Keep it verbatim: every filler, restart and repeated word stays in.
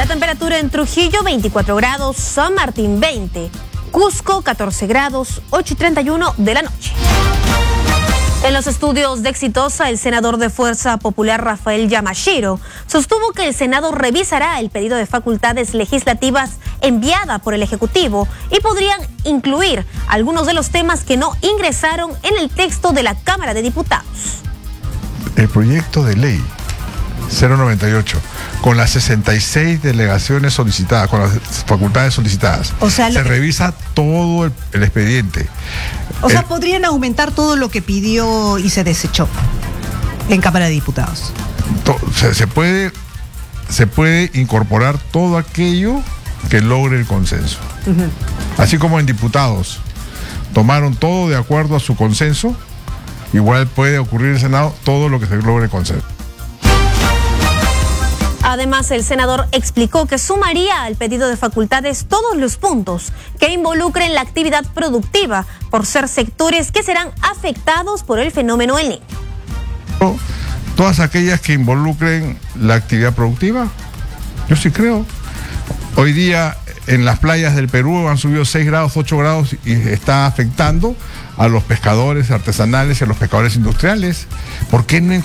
La temperatura en Trujillo, veinticuatro grados, San Martín, veinte, Cusco, catorce grados, ocho y treinta y uno de la noche. En los estudios de Exitosa, el senador de Fuerza Popular Rafael Yamashiro sostuvo que el Senado revisará el pedido de facultades legislativas enviada por el Ejecutivo y podrían incluir algunos de los temas que no ingresaron en el texto de la Cámara de Diputados. El proyecto de ley cero noventa y ocho, con las sesenta y seis delegaciones solicitadas, con las facultades solicitadas, o sea, se revisa todo el, el expediente. O el, sea, podrían aumentar todo lo que pidió y se desechó en Cámara de Diputados. To, se, se, puede, se puede incorporar todo aquello que logre el consenso. Uh-huh. Así como en diputados tomaron todo de acuerdo a su consenso, igual puede ocurrir en el Senado todo lo que se logre el consenso. Además, el senador explicó que sumaría al pedido de facultades todos los puntos que involucren la actividad productiva, por ser sectores que serán afectados por el fenómeno El Niño. Todas aquellas que involucren la actividad productiva, yo sí creo. Hoy día en las playas del Perú han subido seis grados, ocho grados y está afectando a los pescadores artesanales y a los pescadores industriales. ¿Por qué no